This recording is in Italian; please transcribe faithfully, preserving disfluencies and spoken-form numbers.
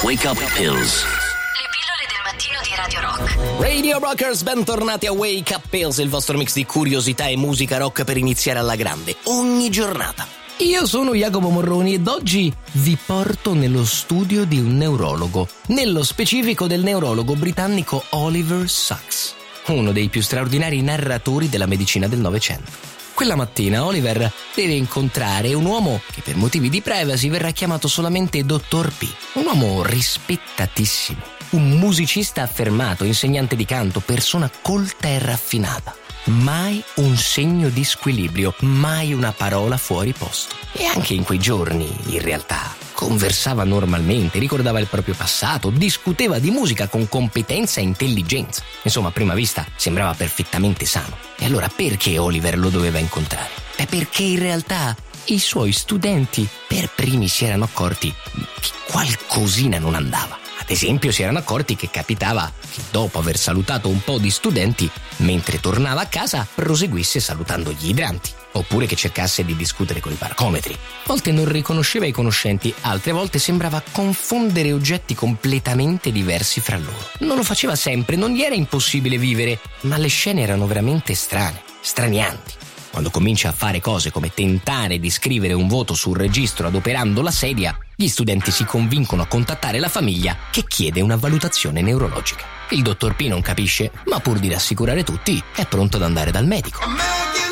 Wake Up Pills. Le pillole del mattino di Radio Rock. Radio Rockers, bentornati a Wake Up Pills, il vostro mix di curiosità e musica rock per iniziare alla grande, ogni giornata. Io sono Jacopo Morroni ed oggi vi porto nello studio di un neurologo, nello specifico del neurologo britannico Oliver Sacks, uno dei più straordinari narratori della medicina del Novecento. Quella mattina Oliver deve incontrare un uomo che per motivi di privacy verrà chiamato solamente Dottor P, un uomo rispettatissimo, un musicista affermato, insegnante di canto, persona colta e raffinata. Mai un segno di squilibrio, mai una parola fuori posto. E anche in quei giorni, in realtà, conversava normalmente, ricordava il proprio passato, discuteva di musica con competenza e intelligenza. Insomma, a prima vista sembrava perfettamente sano. E allora perché Oliver lo doveva incontrare? Beh, perché in realtà i suoi studenti per primi si erano accorti che qualcosina non andava. Ad esempio, si erano accorti che capitava che dopo aver salutato un po' di studenti, mentre tornava a casa, proseguisse salutando gli idranti, oppure che cercasse di discutere con i parcometri. A volte non riconosceva i conoscenti, altre volte sembrava confondere oggetti completamente diversi fra loro. Non lo faceva sempre, non gli era impossibile vivere, ma le scene erano veramente strane, stranianti. Quando comincia a fare cose come tentare di scrivere un voto sul registro adoperando la sedia, gli studenti si convincono a contattare la famiglia che chiede una valutazione neurologica. Il dottor P non capisce, ma pur di rassicurare tutti è pronto ad andare dal medico.